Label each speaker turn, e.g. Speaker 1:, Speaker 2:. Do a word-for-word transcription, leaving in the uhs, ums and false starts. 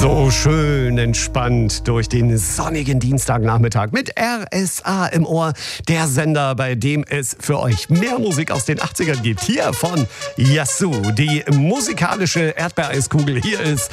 Speaker 1: So schön entspannt durch den sonnigen Dienstagnachmittag mit R S A im Ohr. Der Sender, bei dem es für euch mehr Musik aus den achtzigern gibt. Hier von Yasu, die musikalische Erdbeereiskugel. Hier ist